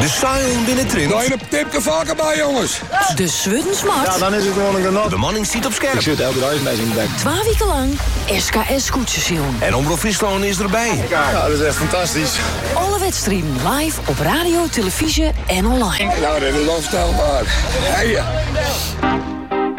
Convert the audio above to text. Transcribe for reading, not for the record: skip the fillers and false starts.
De Sion binnen Trint. Nou, een tipje vaker bij, jongens. De Swuddensmart. Ja, dan is het gewoon een genot. De bemanning ziet op scherp. Ik zit elke dag met in de bek. 2 weken lang SKS Koetsension. En Omroep Friesland is erbij. Ja, dat is echt fantastisch. Alle wedstrijden live op radio, televisie en online. Nou, dat is onvoorstelbaar. Hey, ja.